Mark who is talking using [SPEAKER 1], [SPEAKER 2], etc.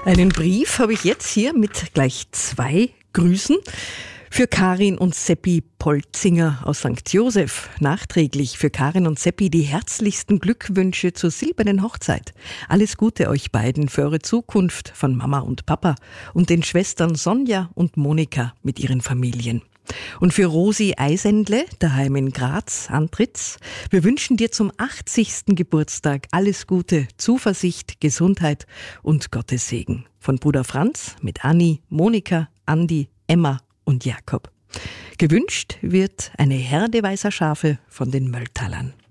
[SPEAKER 1] Einen Brief habe ich jetzt hier mit gleich 2 Grüßen. Für Karin und Seppi Polzinger aus St. Joseph. Nachträglich für Karin und Seppi die herzlichsten Glückwünsche zur silbernen Hochzeit. Alles Gute euch beiden für eure Zukunft von Mama und Papa und den Schwestern Sonja und Monika mit ihren Familien. Und für Rosi Eisendle, daheim in Graz, Antritz, wir wünschen dir zum 80. Geburtstag alles Gute, Zuversicht, Gesundheit und Gottes Segen. Von Bruder Franz mit Anni, Monika, Andi, Emma und Jakob. Gewünscht wird eine Herde weißer Schafe von den Mölltalern.